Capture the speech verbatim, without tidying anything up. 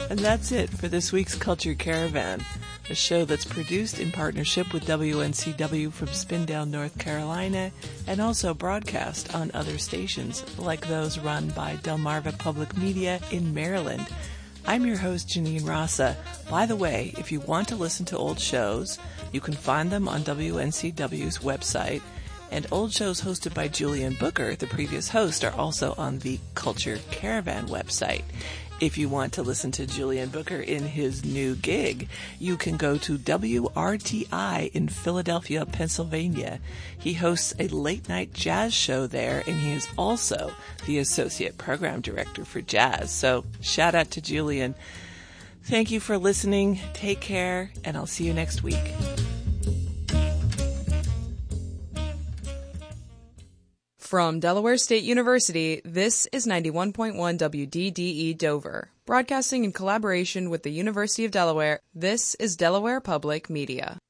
And that's it for this week's Culture Caravan, a show that's produced in partnership with W N C W from Spindale, North Carolina, and also broadcast on other stations like those run by Delmarva Public Media in Maryland. I'm your host, Janine Rasa. By the way, if you want to listen to old shows, you can find them on W N C W's website, and old shows hosted by Julian Booker, the previous host, are also on the Culture Caravan website. If you want to listen to Julian Booker in his new gig, you can go to W R T I in Philadelphia, Pennsylvania. He hosts a late-night jazz show there, and he is also the Associate Program Director for Jazz. So shout out to Julian. Thank you for listening. Take care, and I'll see you next week. From Delaware State University, this is ninety-one point one W D D E Dover. Broadcasting in collaboration with the University of Delaware, this is Delaware Public Media.